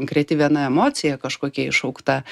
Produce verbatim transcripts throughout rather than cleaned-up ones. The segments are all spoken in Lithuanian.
konkreti viena emocija kažkokia iššaukta,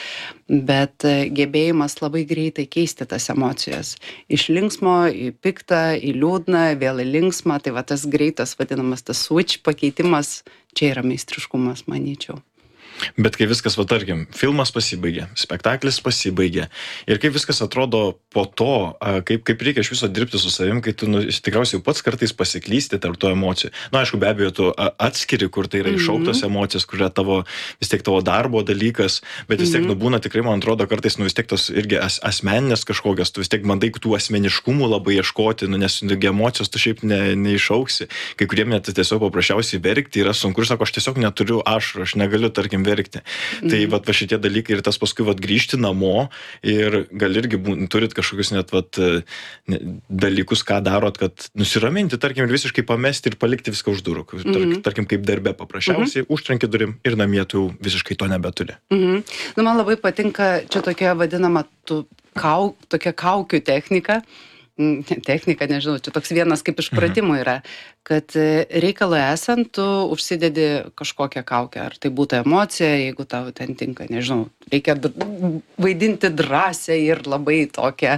bet gebėjimas labai greitai keisti tas emocijas. Iš linksmo į piktą, į liūdną, vėl į linksmą, tai va tas greitas vadinamas tas switch pakeitimas, čia yra meistriškumas, manyčiau. Bet kai viskas, va tarkim, filmas pasibaigė, spektaklis pasibaigė ir kaip viskas atrodo po to, kaip, kaip reikia iš viso dirbti su savim, kai tu nu, tikriausiai pats kartais pasiklysti tarp to emocijų. Na, aišku, be abejo, tu atskiri, kur tai yra iššauktos emocijos, kur yra tavo, vis tiek tavo darbo dalykas, bet vis tiek mm-hmm. nubūna tikrai, man atrodo, kartais nu, vis tiek tos irgi as, asmeninės kažkokios, tu vis tiek bandai tų asmeniškumų labai ieškoti, nu, nes emocijos tu šiaip ne, neišauksi. Kai kuriem net tiesiog paprasčiausiai verkti yra sunku ir sako, aš tiesiog neturiu ašarų, aš negaliu, tarkim, verkti. Mm. Tai vat va šitie dalykai ir tas paskui vat grįžti namo ir gal irgi bū, turit kažkokius net vat ne, dalykus, ką darot, kad nusiraminti, tarkim, ir visiškai pamesti ir palikti viską už durų. Mm. Tarkim, tarkim, kaip darbe paprasčiausiai, mm-hmm. užtrenki durim ir namie tu visiškai to nebeturi. Mm-hmm. Nu, man labai patinka čia tokia vadinama tu, kau, tokia kaukių technika. Technika, nežinau, čia toks vienas kaip iš pratimų yra, kad reikalui esant, tu užsidedi kažkokią kaukę, ar tai būtų emocija, jeigu tau ten tinka, nežinau, reikia vaidinti drąsią ir labai tokią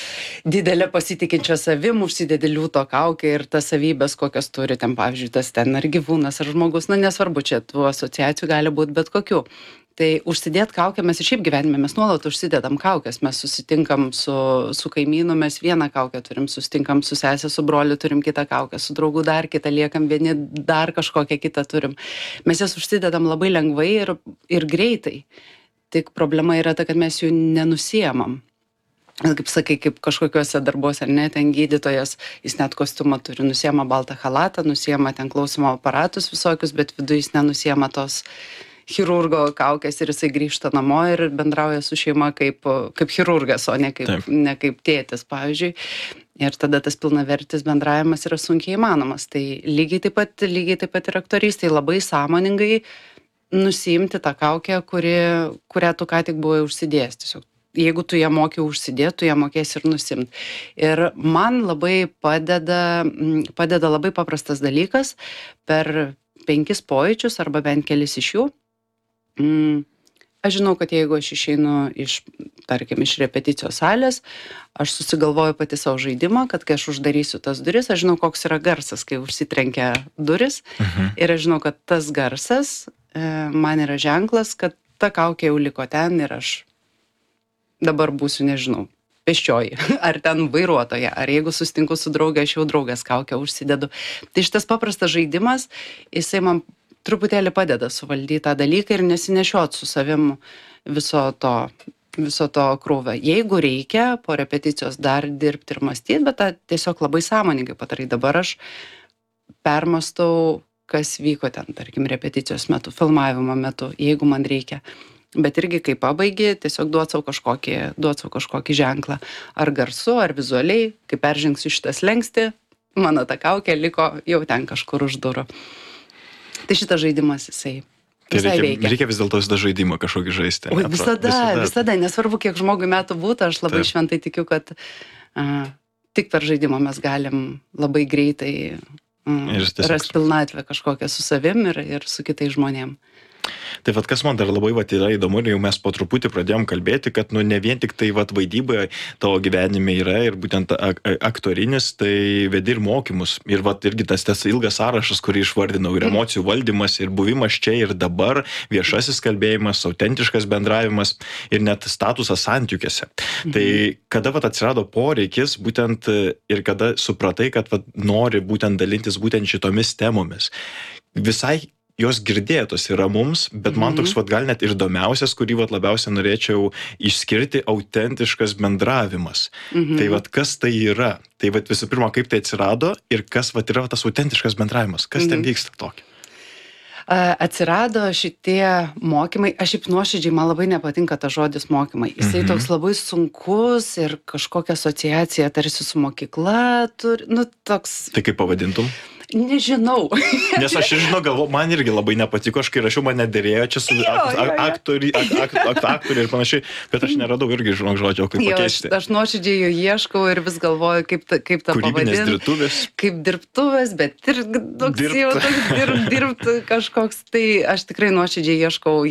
didelę pasitikinčią savim, užsidedi liūto kaukę ir tas savybės, kokios turi, ten, pavyzdžiui, tas ten ar gyvūnas, ar žmogus, na nesvarbu, čia tų asociacijų gali būti bet kokių. Tai užsidėt kaukę, mes ir šiaip gyvenime, mes nuolat užsidedam kaukės, mes susitinkam su, su kaimynu, mes vieną kaukę turim, susitinkam su sesė, su broliu turim kitą kaukę, su draugu dar kitą, liekam vieni, dar kažkokią kitą turim. Mes jas užsidedam labai lengvai ir, ir greitai. Tik problema yra ta, kad mes jų nenusiemam. Kaip sakai, kaip kažkokiuose darbuose, ar ne, ten gydytojas, jis net kostiumą turi, nusiema baltą chalatą, nusiema ten klausimo aparatus visokius, bet viduje jis nenusiema tos chirurgo kaukės ir jisai grįžta namo ir bendrauja su šeima kaip, kaip chirurgas, o ne kaip, ne kaip tėtis, pavyzdžiui. Ir tada tas pilnavertis bendravimas yra sunkiai įmanomas. Tai lygiai taip pat, lygiai taip pat ir aktorystėje labai sąmoningai nusiimti tą kaukę, kuri, kurią tu ką tik buvai užsidėjęs. Tiesiog, jeigu tu ją moki užsidėti, tu ją mokėsi ir nusimti. Ir man labai padeda, padeda labai paprastas dalykas per penkis pojūčius arba bent kelis iš jų. Mm, aš žinau, kad jeigu aš išeinu iš, tarkim, iš repeticijos salės, aš susigalvoju pati savo žaidimą, kad kai aš uždarysiu tas duris, aš žinau, koks yra garsas, kai užsitrenkia duris. Mhm. Ir aš žinau, kad tas garsas e, man yra ženklas, kad ta kaukė jau liko ten ir aš dabar būsiu, nežinau, pėsčioji, ar ten vairuotoja, ar jeigu sustinku su draugė, aš jau draugės kaukę užsidedu. Tai šitas paprastas žaidimas, jisai man truputėlį padeda suvaldyti tą dalyką ir nesinešiot su savim viso to, viso to krūvio. Jeigu reikia, po repeticijos dar dirbti ir mąstyti, bet tą tiesiog labai sąmoningai padarai. Dabar aš permastau, kas vyko ten, tarkim, repeticijos metu, filmavimo metu, jeigu man reikia. Bet irgi, kai pabaigi, tiesiog duot savo kažkokį, duot savo kažkokį ženklą. Ar garsu, ar vizualiai, kai peržengsiu šitą slenkstį, mano ta kaukė liko jau ten kažkur už durų. Tai šitas žaidimas, jisai tai visai reikia, veikia. reikia vis dėlto visą žaidimą kažkokį žaisti. O visada, visada, visada, nesvarbu, kiek žmogui metų būtų, aš labai Taip. Šventai tikiu, kad uh, tik per žaidimą mes galim labai greitai uh, rasti pilnatvę kažkokią su savim ir, ir su kitais žmonėm. Tai vat kas man dar labai vat yra įdomu ir jau mes po truputį pradėjom kalbėti, kad nu ne vien tik tai vat vaidyba tavo gyvenime yra ir būtent ak aktorinis, tai vedi ir mokymus. Ir vat irgi tas, tas ilgas sąrašas, kurį išvardinau, ir emocijų valdymas, ir buvimas čia ir dabar, viešasis kalbėjimas, autentiškas bendravimas ir net statusas santykiuose. Mhm. Tai kada vat atsirado poreikis būtent ir kada supratai, kad vat nori būtent dalintis būtent šitomis temomis. Visai jos girdėtos yra mums, bet man toks vat gal net ir įdomiausias, kurį vat labiausiai norėčiau išskirti, autentiškas bendravimas. Mhm. Tai vat kas tai yra? Tai vat visų pirma, kaip tai atsirado ir kas vat yra tas autentiškas bendravimas? Kas mhm. ten vyksta tokio? Atsirado šitie mokymai, aš šiaip nuoširdžiai, man labai nepatinka tas žodis mokymai. Jisai mhm. toks labai sunkus ir kažkokia asociacija tarsi su mokykla turi, nu toks. Tai kaip pavadintum? Nežinau. Nes aš ir žinau, galvo, man irgi labai nepatiko, aš kai rašiau, man nedėrėjo čia su Jo, ak- jo, jo. aktoriai ak, ak, ak, aktoriai ir panašiai, bet aš neradau irgi, žinok, žodžio, kaip Jo, aš, pakeisti. aš nuoširdžiai jo ieškau ir vis galvoju, kaip, ta- kaip tą Kūrybinės pavadinti. dirbtuvės. Kaip dirbtuvės, bet ir toks Dirbt. jau toks dirb, dirbt kažkoks. Tai aš tikrai nuoširdžiai ieškau